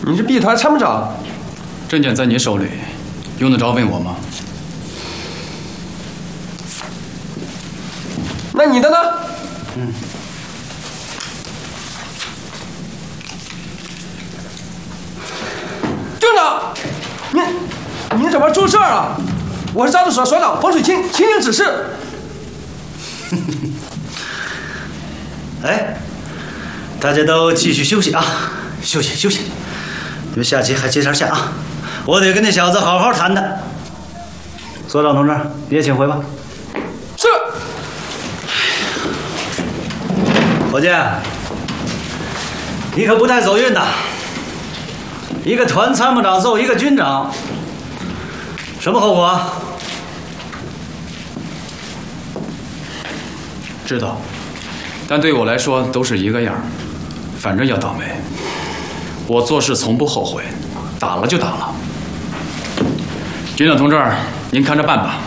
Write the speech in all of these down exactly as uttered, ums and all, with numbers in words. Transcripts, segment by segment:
你是 B 团参谋长， 证件在你手里，用得着问我吗？ 那你的呢？ 嗯。 队长，你你怎么出事了？我是张子所所长冯水清，请您指示。 哎，大家都继续休息啊，休息休息。你们下棋还接茬下啊！我得跟那小子好好谈谈。所长同志，也请回吧。 是。 伙计，你可不太走运呐！一个团参谋长揍一个军长，什么后果啊？ 知道，但对我来说都是一个样儿，反正要倒霉。我做事从不后悔，打了就打了。军长同志，您看着办吧。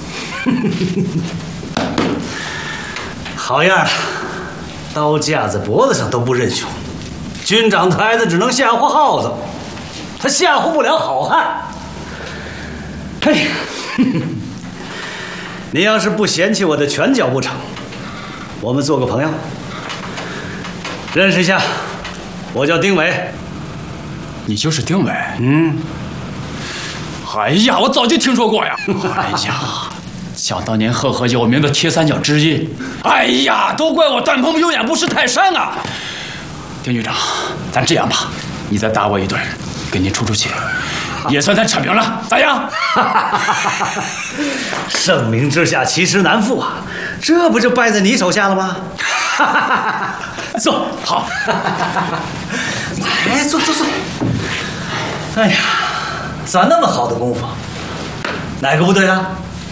好样的，刀架在脖子上都不认凶。军长台子只能吓唬耗子，他吓唬不了好汉。嘿，你要是不嫌弃我的拳脚不成，我们做个朋友，认识一下，我叫丁伟。 你就是丁伟？ 嗯。 哎呀，我早就听说过呀。哎呀，想当年赫赫有名的铁三角之一。哎呀，都怪我段鹏有眼不识泰山啊！丁局长，咱这样吧，你再打我一顿，给您出出气，也算咱扯平了，咋样？ 盛名之下，其实难副啊，这不就败在你手下了吗？坐，好。哎，坐坐坐。哎呀，咋那么好的功夫？哪个部队的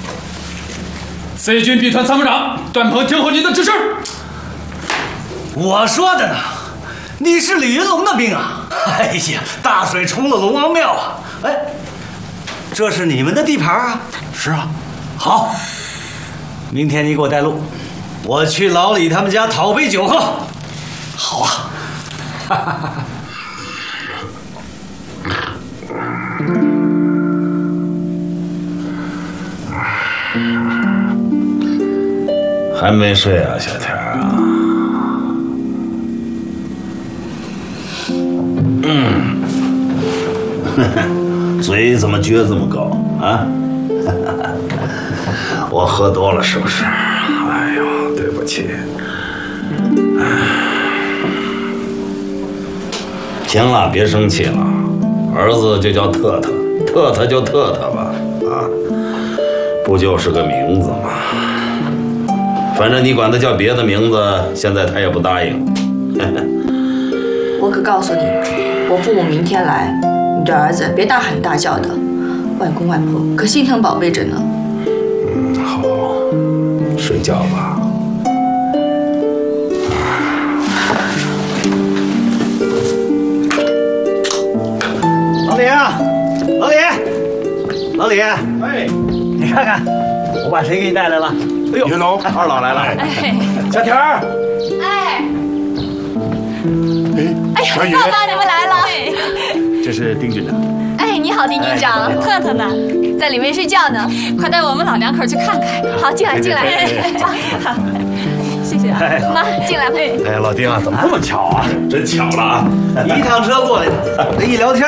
？C 军 B 团参谋长段鹏，听候您的指示。 我说的呢，你是李云龙的兵啊！哎呀，大水冲了龙王庙啊！哎，这是你们的地盘啊？ 是啊。 好，明天你给我带路，我去老李他们家讨杯酒喝。好啊。哈哈哈。 还没睡啊，小田啊？嗯，嘴怎么撅这么高啊？我喝多了是不是？哎呦，对不起。行了，别生气了。儿子就叫特特，特特就特特吧，啊，不就是个名字吗？反正你管他叫别的名字，现在他也不答应。 我可告诉你，我父母明天来，你的儿子别大喊大叫的，外公外婆可心疼宝贝着呢。 嗯，好，睡觉吧。 老李啊，老李，老李，哎，你看看，我把谁给你带来了？哎呦， 云龙，二老来了。 哎， 小田儿。 哎。 哎呀，爸爸你们来了。 这是丁局长。 哎，你好，丁局长。特特呢？在里面睡觉呢。快带我们老两口去看看。好，进来，进来。好，谢谢啊。妈，进来吧。 哎，老丁啊，怎么这么巧啊？真巧了啊！ 一趟车过来的，这一聊天。